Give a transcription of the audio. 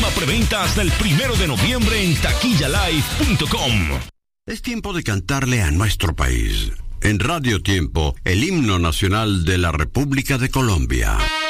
Última preventa hasta el 1 de noviembre en taquillalive.com. Es tiempo de cantarle a nuestro país. En Radio Tiempo, el himno nacional de la República de Colombia.